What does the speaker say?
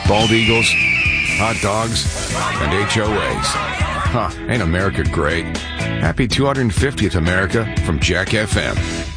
bald eagles, hot dogs, and HOAs. Huh, ain't America great? Happy 250th, America, from Jack FM.